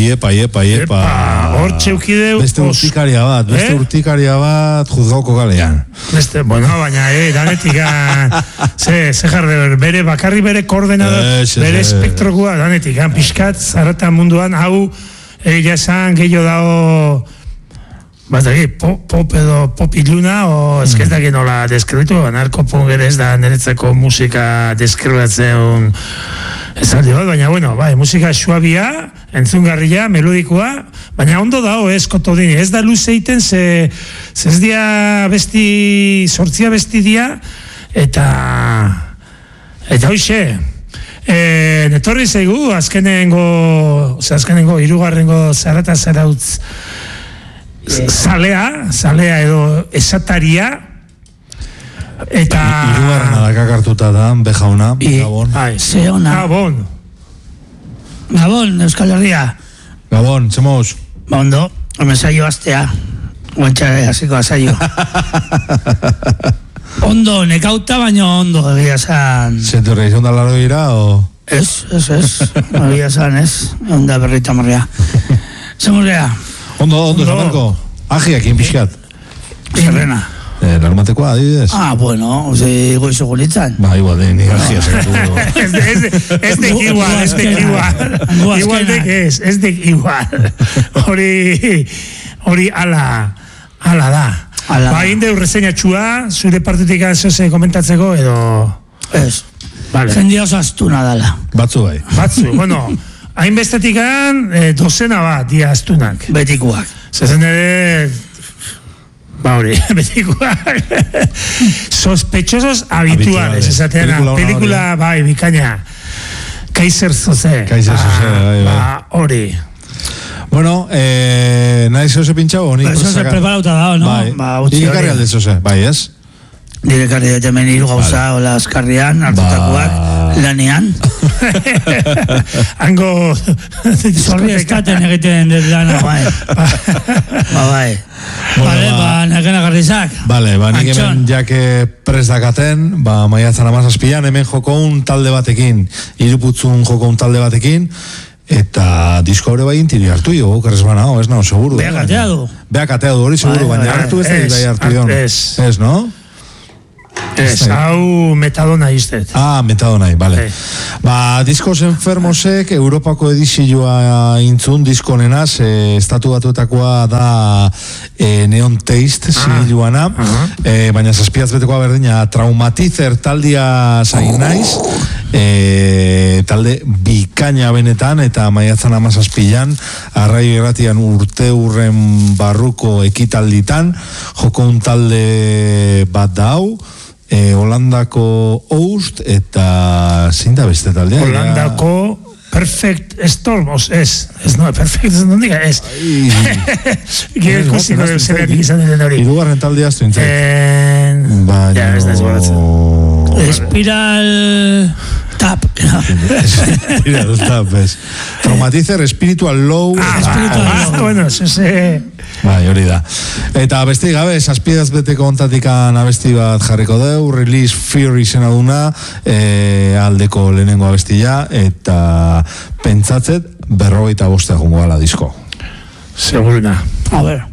Iepa. Hor txeukideu... Beste urtikaria bat, juzgauko galean. Baina, danetik, ze jarde, bere bakarri bere koordenador, bere espektrokua, danetik, pixkat, zarata munduan, hau, egia esan, gehiago dago, pop edo pop iluna, o esketak nola deskribitu, narkopong ere ez da niretzeko musika deskribatzen esaldi bat, baina, musika suabia, entzungarria, melodikoa, baina ondo dago kotodini, ez da luze egiten, ze ez dia besti, sortzia besti dia, eta hoxe, netorri zeigu, azkenengo, hirugarrengo zarata zarautz, zalea edo esataria, eta... Hirugarrena dakakartuta da, bejauna, Gabon. Zeona. Gabon, Euskal Herria. Gabon, txemoz. Ondo, mesaio astea. Guantxare, hasiko asaio. Ondo, nekauta, baino ondo, egia san. Zenturra, izan da laro gira, o...? Ez. Egia san, ez. Onda berrita marria. Zemurrea. Ondo, Zamarko. Agiak, inpixkat. Zerrena. Larmatekoa, adibidez? Bueno, goizo gulitzan. Igual, ni agia sekatu. Ez dek igual. Igual dek ez dek igual. Hori ala da. Inde urrezeina txua, zure partetik zoze komentatzeko, edo... Ez. Jendia oso astuna dala. Batzu bai. Hainbestetikan dozena bat dia astunak. Betikuak. Zezen ere... betikuak. Sospechosos habituales, esatean. Pelikula, bikaina. Kaiser Soze. Hori. Bueno, nahi zoze pintxau? Zoze preparauta da, no? Ikarri alde zoze, bai, ez? Direkarri detemen hiru gauza, hola azkarrian, hartutakoak, lanean. Hango... Zorri eskaten egiten dut lana, bai. Bai. Naken agarrizak. Bale, nik hemen jake prestakaten, maiatzan amazazpian, hemen jokoun talde batekin, iruputzun jokoun talde batekin, eta disko hori bai intiri hartu jo, kerrez bana, ez nago, seguru. Beak ateadu hori, seguru, baina hartu ez da bai hartu jo. Ez, no? Ez, hau metadona iztet. Metadona, bale. Diskos enfermosek Europako edizioa intzun diskonenaz, estatu batuetakoa da Neon Taste zigiluana, baina zazpiaz betekoa berdina Traumatizer taldia zain naiz, talde bikaina benetan, eta maiatzan amazazpilan, arraio erratian urte hurren barruko ekitalditan, joko un talde bat da hau, Holandako Oust eta zein da beste taldea? Holandako Perfect Storm, ez no, Perfect ez nondiga, ez. Gero ikusiko zereatik izan den hori. Hirugarren taldea aztu intzait. Ja, ez da ez baratzen. Espiral Tap. Espiral Tap, ez. Traumatizer, Spiritual Low. Bueno, ese... Bai, hori da. Eta besti gabe, zazpiedaz beteko ontatikan abesti bat jarriko deu, Release Fear izena duna, aldeko lehenengo abestia, eta pentsatzet 45 gongo ala disko. Segurina. A ver.